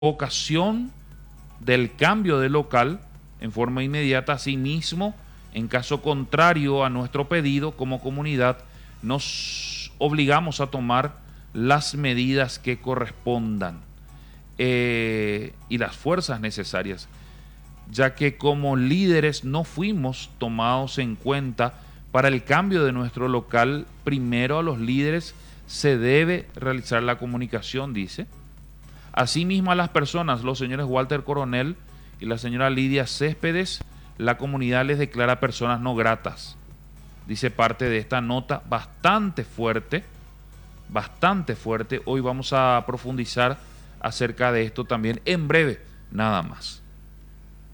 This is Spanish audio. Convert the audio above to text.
ocasión del cambio de local en forma inmediata. Asimismo, en caso contrario a nuestro pedido como comunidad, nos obligamos a tomar las medidas que correspondan y las fuerzas necesarias, ya que como líderes no fuimos tomados en cuenta para el cambio de nuestro local. Primero a los líderes se debe realizar la comunicación, dice. Asimismo a las personas, los señores Walter Coronel y la señora Lidia Céspedes, la comunidad les declara personas no gratas. Dice parte de esta nota bastante fuerte, bastante fuerte. Hoy vamos a profundizar acerca de esto también en breve, nada más.